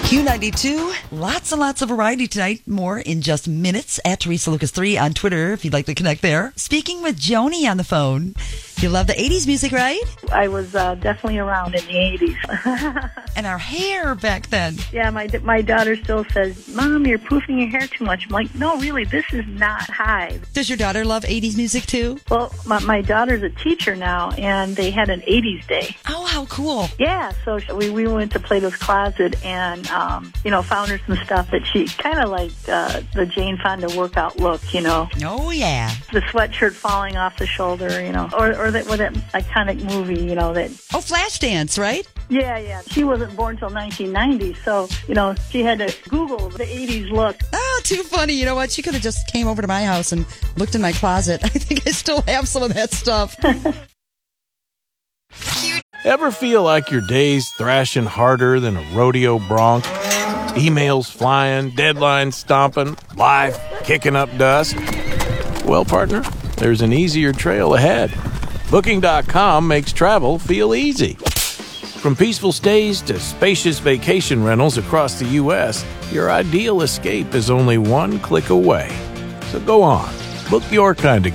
Q92, lots and lots of variety tonight. More in just minutes at Teresa Lucas 3 on Twitter if you'd like to connect there. Speaking with Joni on the phone. You love the 80s music, right? I was definitely around in the 80s. And our hair back then. Yeah, my daughter still says, Mom, you're poofing your hair too much. I'm like, no, really, this is not high. Does your daughter love 80s music too? Well, my daughter's a teacher now, and they had an 80s day. Oh, how cool. Yeah, so we went to Plato's Closet and, found her some stuff that she kind of like the Jane Fonda workout look, Oh, yeah. The sweatshirt falling off the shoulder, or that iconic movie, that... Oh, Flashdance, right? Yeah. She wasn't born till 1990, so, she had to Google the 80s look. Oh, too funny. You know what? She could have just came over to my house and looked in my closet. I think I still have some of that stuff. Ever feel like your day's thrashing harder than a rodeo bronc? Emails flying, deadlines stomping, life kicking up dust? Well, partner, there's an easier trail ahead. Booking.com makes travel feel easy. From peaceful stays to spacious vacation rentals across the U.S., your ideal escape is only one click away. So go on, book your kind of